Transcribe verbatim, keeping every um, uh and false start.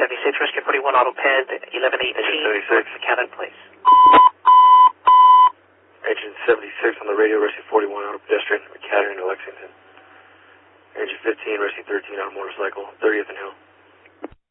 seventy-six, Rescue forty-one, auto ped, eleven eighteen, McAllen Place. Engine seventy-six on the radio, Rescue forty-one, auto pedestrian, McAllen to Lexington. Engine fifteen, Rescue thirteen, on motorcycle, thirtieth and Hill.